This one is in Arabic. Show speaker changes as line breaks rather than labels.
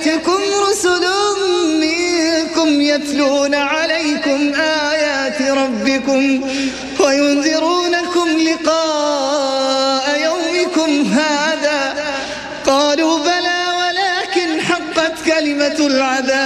يأتكم رسل منكم يتلون عليكم آيات ربكم وينذرونكم لقاء يومكم هذا؟ قالوا بلى ولكن حقت كلمة العذاب